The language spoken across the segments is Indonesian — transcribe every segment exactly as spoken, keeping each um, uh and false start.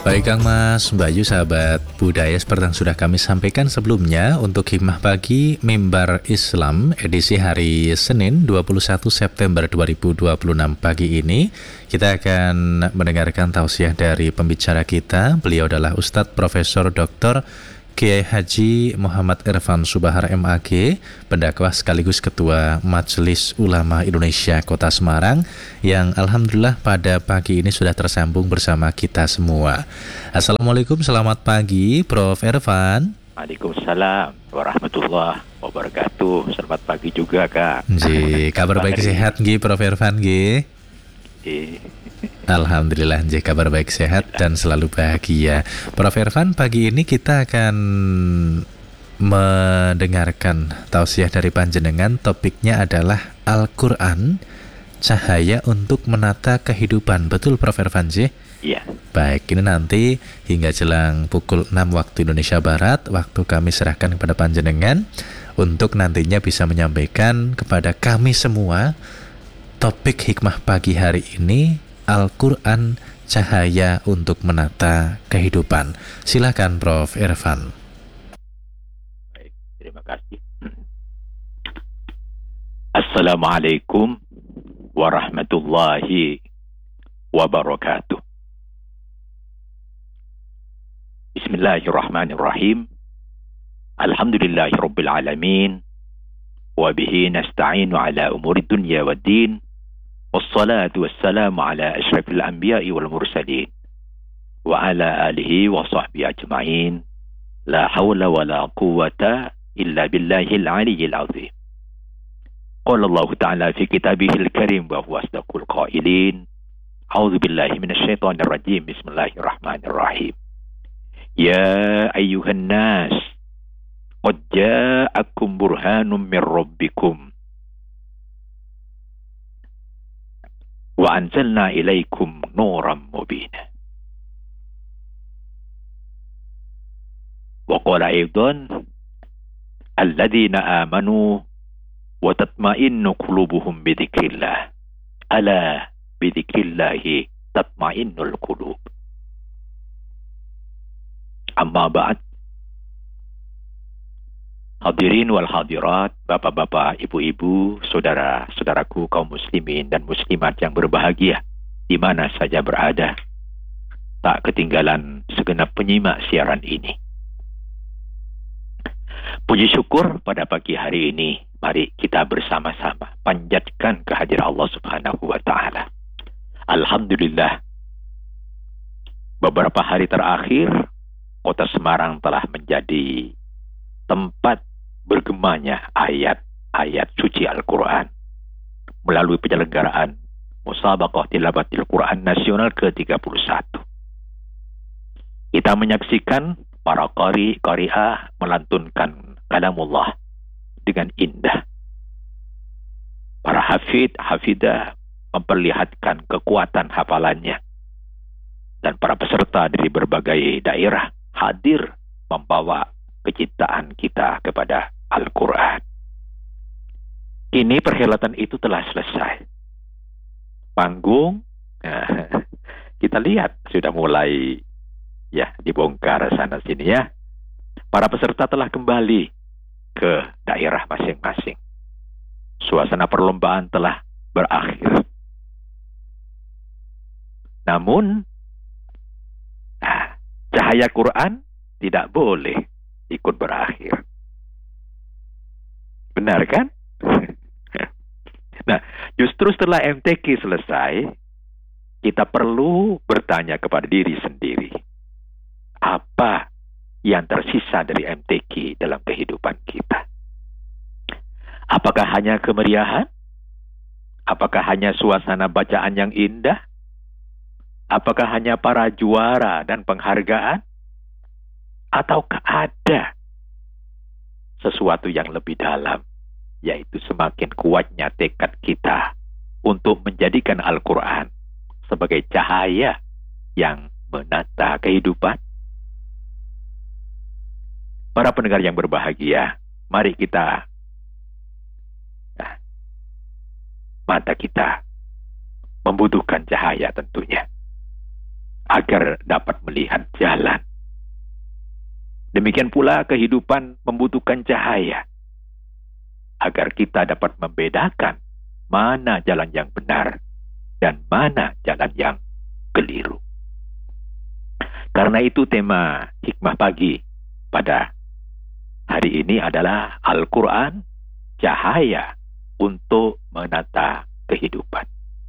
Baik Kang Mas, Mbak Yu, sahabat budaya, seperti yang sudah kami sampaikan sebelumnya, untuk Hikmah Pagi Mimbar Islam edisi hari Senin dua puluh satu September dua ribu dua puluh enam pagi ini, kita akan mendengarkan tausiah dari pembicara kita. Beliau adalah Ustadz Profesor Doktor Kiai Haji Muhammad Irfan Subahar M A G, pendakwah sekaligus Ketua Majelis Ulama Indonesia Kota Semarang, yang alhamdulillah pada pagi ini sudah tersambung bersama kita semua. Assalamualaikum, selamat pagi Prof Irfan. Waalaikumsalam warahmatullahi wabarakatuh. Selamat pagi juga Kak. Ji, kabar baik sehat Gi Prof Irfan Gi? Ji. Alhamdulillah, Ji, kabar baik sehat dan selalu bahagia. Prof Irfan, pagi ini kita akan mendengarkan tausiah dari panjenengan. Topiknya adalah Al-Quran, cahaya untuk menata kehidupan. Betul Prof Irfan, Ji? Iya. Baik, ini nanti hingga jelang pukul enam waktu Indonesia Barat, waktu kami serahkan kepada panjenengan untuk nantinya bisa menyampaikan kepada kami semua topik hikmah pagi hari ini, Al-Quran, cahaya untuk menata kehidupan. Silakan Prof Irfan. Baik, terima kasih. Assalamualaikum warahmatullahi wabarakatuh. Bismillahirrahmanirrahim. Alhamdulillahirabbil alamin. Wa bihi nasta'inu ala umuri dunya waddin. Wassalatu wassalamu ala asyrafil anbiya'i wal mursalin wa ala alihi wa sahbihi ajma'in. La hawla wa la quwwata illa billahil aliyyil azim. Qala Allah ta'ala fi kitabihil karim wa huwa asdaqul qailin. A'udzu billahi minasy syaithanir rajim. Bismillahirrahmanirrahim. Ya ayyuhan nas, qad ja'akum burhanun min rabbikum wa anzalna ilaikum nuran mubina. Wa qala aidan alladzina amanu wa tatma'innu qulubuhum bi dzikrillah. Ala bi dzikrillahi tatma'innul qulub. Amma ba'd. Hadirin wal hadirat, bapak-bapak, ibu-ibu, saudara-saudaraku kaum muslimin dan muslimat yang berbahagia di mana saja berada, tak ketinggalan segenap penyimak siaran ini. Puji syukur pada pagi hari ini, mari kita bersama-sama panjatkan kehadiran Allah Subhanahu wa taala. Alhamdulillah, beberapa hari terakhir Kota Semarang telah menjadi tempat bergemanya ayat-ayat suci Al-Quran melalui penyelenggaraan Musabaqah Tilawatil Quran Nasional ke tiga puluh satu. Kita menyaksikan para qari qari'ah melantunkan kalamullah dengan indah. Para hafid hafidah memperlihatkan kekuatan hafalannya. Dan para peserta dari berbagai daerah hadir membawa kecintaan kita kepada Al-Quran. Kini perhelatan itu telah selesai. Panggung, kita lihat sudah mulai ya dibongkar sana sini ya. Para peserta telah kembali ke daerah masing-masing. Suasana perlombaan telah berakhir. Namun, nah, cahaya Quran tidak boleh ikut berakhir. Benar kan? Nah, justru setelah M T Q selesai, kita perlu bertanya kepada diri sendiri. Apa yang tersisa dari M T Q dalam kehidupan kita? Apakah hanya kemeriahan? Apakah hanya suasana bacaan yang indah? Apakah hanya para juara dan penghargaan? Ataukah ada sesuatu yang lebih dalam, yaitu semakin kuatnya tekad kita untuk menjadikan Al-Quran sebagai cahaya yang menata kehidupan? Para pendengar yang berbahagia, mari kita, nah, mata kita membutuhkan cahaya tentunya. agar dapat melihat jalan. Demikian pula kehidupan membutuhkan cahaya agar kita dapat membedakan mana jalan yang benar dan mana jalan yang keliru. Karena itu tema hikmah pagi pada hari ini adalah Al-Quran, cahaya untuk menata kehidupan.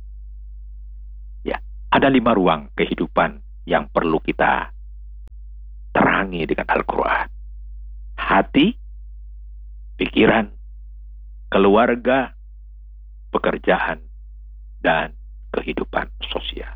Ya, ada lima ruang kehidupan yang perlu kita terangi dengan Al-Quran. Hati, pikiran, keluarga, pekerjaan, dan kehidupan sosial.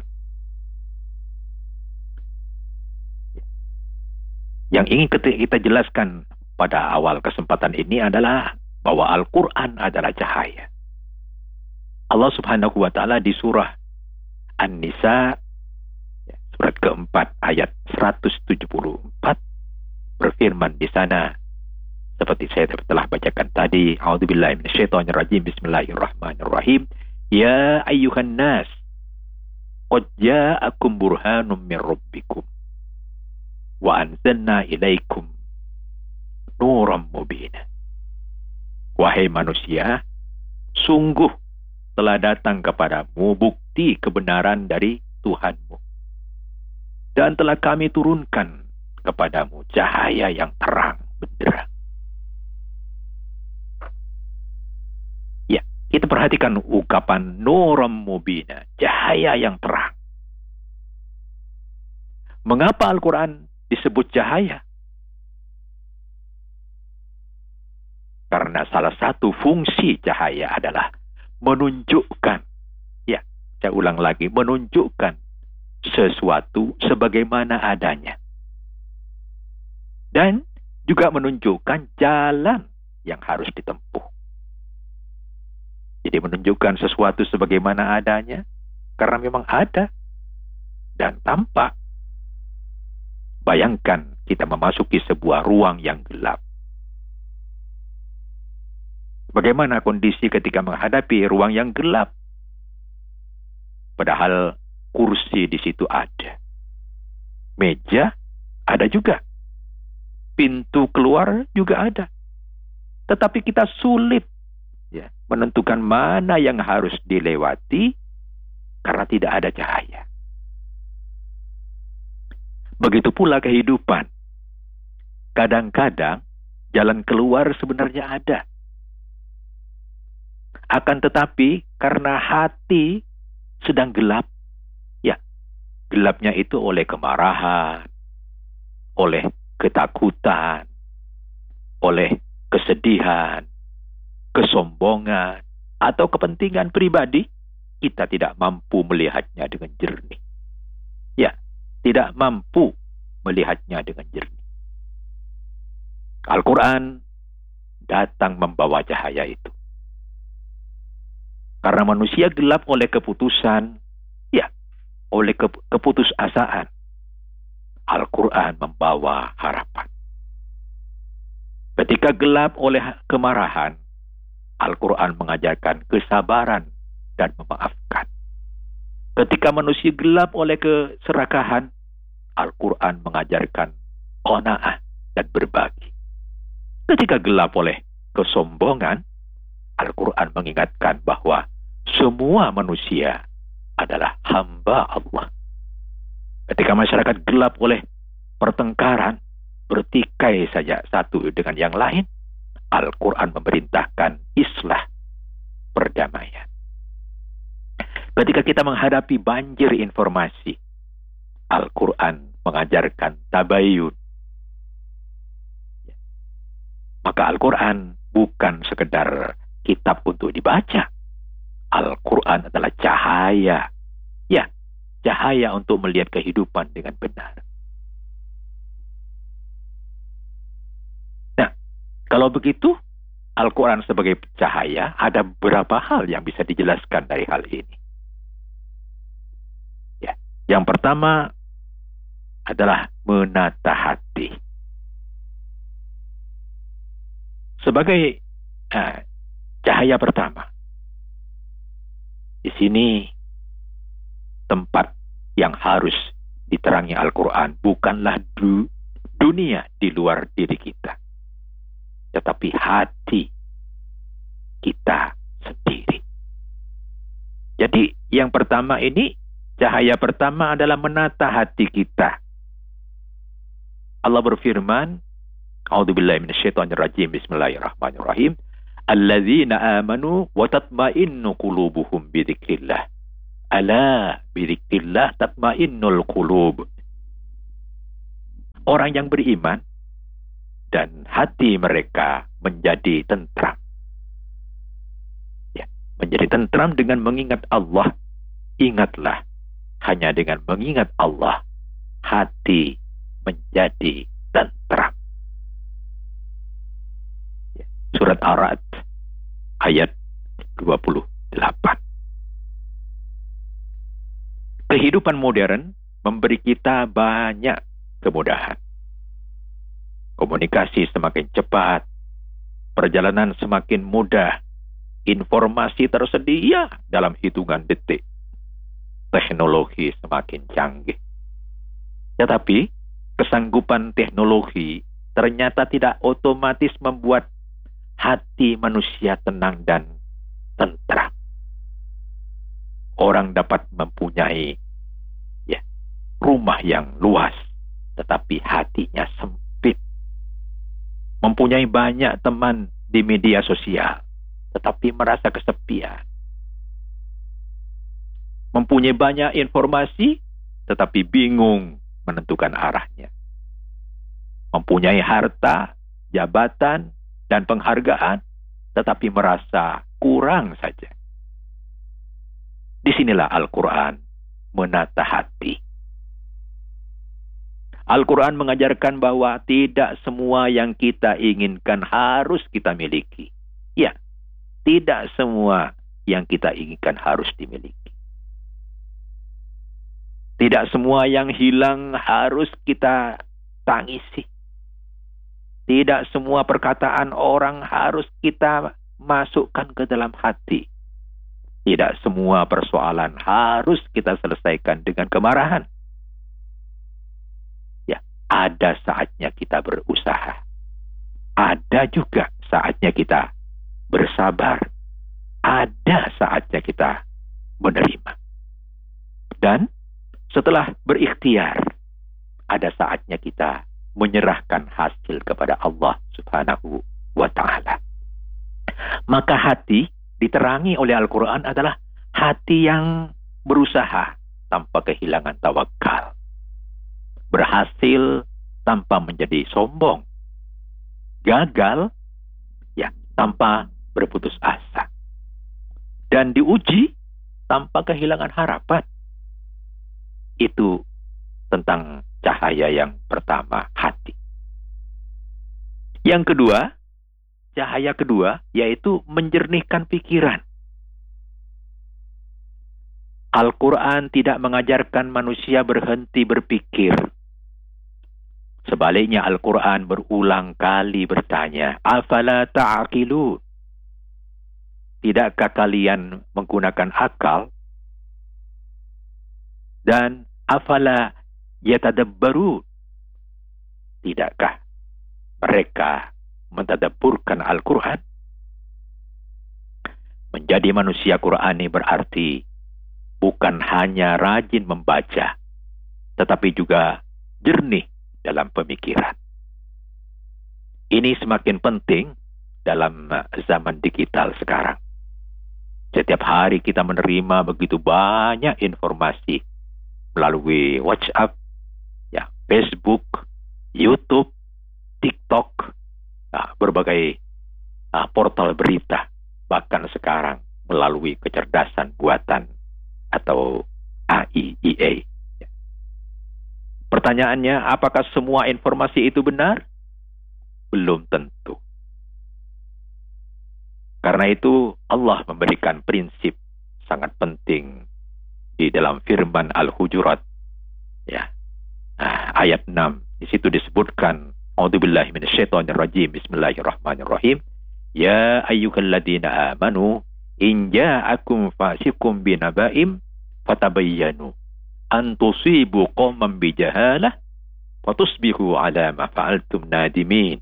Yang ingin kita jelaskan pada awal kesempatan ini adalah bahwa Al-Quran adalah cahaya. Allah Subhanahu wa Ta'ala di surah An-Nisa surat keempat ayat seratus tujuh puluh empat berfirman di sana seperti saya telah bacakan tadi, a'udzubillahi minasyaitonirrajim, bismillahirrahmanirrahim, ya ayyuhan nas qad ja'akum burhanum min rabbikum wa anzalna ilaikum nuram mubina. Wahai manusia, sungguh telah datang kepadamu bukti kebenaran dari Tuhanmu, dan telah kami turunkan kepadamu cahaya yang terang benderang. Ya, kita perhatikan ungkapan nuram mubina, cahaya yang terang. Mengapa Al-Quran disebut cahaya? Karena salah satu fungsi cahaya adalah menunjukkan, ya, saya ulang lagi, menunjukkan sesuatu sebagaimana adanya. Dan juga menunjukkan jalan yang harus ditempuh. Jadi menunjukkan sesuatu sebagaimana adanya, karena memang ada dan tampak. Bayangkan kita memasuki sebuah ruang yang gelap. Bagaimana kondisi ketika menghadapi ruang yang gelap? Padahal kursi di situ ada. Meja ada juga. Pintu keluar juga ada. Tetapi kita sulit ya, menentukan mana yang harus dilewati karena tidak ada cahaya. Begitu pula kehidupan. Kadang-kadang jalan keluar sebenarnya ada. Akan tetapi karena hati sedang gelap, ya, gelapnya itu oleh kemarahan, oleh ketakutan, oleh kesedihan, kesombongan, atau kepentingan pribadi, kita tidak mampu melihatnya dengan jernih. Ya, tidak mampu melihatnya dengan jernih. Al-Quran datang membawa cahaya itu. Karena manusia gelap oleh keputusan, ya, oleh ke keputusasaan. Al-Quran membawa harapan. Ketika gelap oleh kemarahan, Al-Quran mengajarkan kesabaran dan memaafkan. Ketika manusia gelap oleh keserakahan, Al-Quran mengajarkan qanaah dan berbagi. Ketika gelap oleh kesombongan, Al-Quran mengingatkan bahwa semua manusia adalah hamba Allah. Ketika masyarakat gelap oleh pertengkaran, bertikai saja satu dengan yang lain, Al-Quran memerintahkan islah, perdamaian. Ketika kita menghadapi banjir informasi, Al-Quran mengajarkan tabayyun. Maka Al-Quran bukan sekedar kitab untuk dibaca. Al-Quran adalah cahaya. Ya, cahaya untuk melihat kehidupan dengan benar. Nah, kalau begitu, Al-Quran sebagai cahaya, ada beberapa hal yang bisa dijelaskan dari hal ini. Ya, yang pertama adalah menata hati. Sebagai uh, cahaya pertama, di sini tempat yang harus diterangi Al-Quran bukanlah du, dunia di luar diri kita, tetapi hati kita sendiri. Jadi yang pertama ini, cahaya pertama adalah menata hati kita. Allah berfirman, A'udzubillahi minasyaitonirrajim, Bismillahirrahmanirrahim. Alladzina amanu wa tatma'innu qulubuhum bidzikrillah. Ala bidzikrillah tatma'innul qulub. Orang yang beriman dan hati mereka menjadi tentram. Ya, menjadi tentram dengan mengingat Allah. Ingatlah, hanya dengan mengingat Allah, hati menjadi tentram. Ya, Surat Ar-Ra'd ayat dua puluh delapan. Kehidupan modern memberi kita banyak kemudahan. Komunikasi semakin cepat, perjalanan semakin mudah, informasi tersedia dalam hitungan detik. Teknologi semakin canggih. Tetapi, kesanggupan teknologi ternyata tidak otomatis membuat hati manusia tenang dan tentram. Orang dapat mempunyai ya, rumah yang luas, tetapi hatinya sempit. Mempunyai banyak teman di media sosial, tetapi merasa kesepian. Mempunyai banyak informasi, tetapi bingung menentukan arahnya. Mempunyai harta, jabatan, dan penghargaan, tetapi merasa kurang saja. Disinilah Al-Quran menata hati. Al-Quran mengajarkan bahwa tidak semua yang kita inginkan harus kita miliki. Ya, tidak semua yang kita inginkan harus dimiliki. Tidak semua yang hilang harus kita tangisi. Tidak semua perkataan orang harus kita masukkan ke dalam hati. Tidak semua persoalan harus kita selesaikan dengan kemarahan. Ya, ada saatnya kita berusaha. Ada juga saatnya kita bersabar. Ada saatnya kita menerima. Dan setelah berikhtiar, ada saatnya kita menyerahkan hasil kepada Allah Subhanahu wa Ta'ala. Maka hati diterangi oleh Al-Quran adalah hati yang berusaha tanpa kehilangan tawakal. Berhasil tanpa menjadi sombong. Gagal ya tanpa berputus asa. Dan diuji tanpa kehilangan harapan. Itu tentang cahaya yang pertama, hati. Yang kedua, cahaya kedua, yaitu menjernihkan pikiran. Al-Quran tidak mengajarkan manusia berhenti berpikir. Sebaliknya Al-Quran berulang kali bertanya, Afala ta'aqilun? Tidakkah kalian menggunakan akal? Dan afala yatadabbarun? Tidakkah mereka mentadabburkan Al-Quran? Menjadi manusia Qurani berarti bukan hanya rajin membaca, tetapi juga jernih dalam pemikiran. Ini semakin penting dalam zaman digital sekarang. Setiap hari kita menerima begitu banyak informasi melalui WhatsApp, ya, Facebook, YouTube, TikTok, nah, berbagai uh, portal berita, bahkan sekarang melalui kecerdasan buatan atau A I, I A. Ya. Pertanyaannya, apakah semua informasi itu benar? Belum tentu. Karena itu Allah memberikan prinsip sangat penting di dalam firman Al-Hujurat, ya, nah, ayat enam. Di situ disebutkan, A'udzubillahi minasyaitonirrajim, Bismillahirrahmanirrahim. Ya ayyuhalladzina amanu in ja'akum fasiqum binaba'im fatabayyanu an tusibu qauman bijahalah fatusbihu ala ma fa'altum nadimin.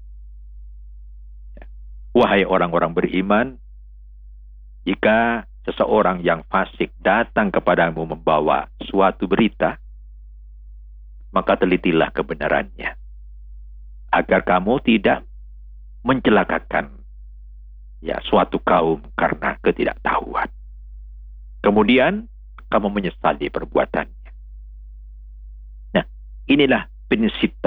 Wahai orang-orang beriman, jika seseorang yang fasik datang kepadamu membawa suatu berita, maka telitilah kebenarannya, agar kamu tidak mencelakakan ya suatu kaum karena ketidaktahuan. Kemudian kamu menyesali perbuatannya. Nah, inilah prinsip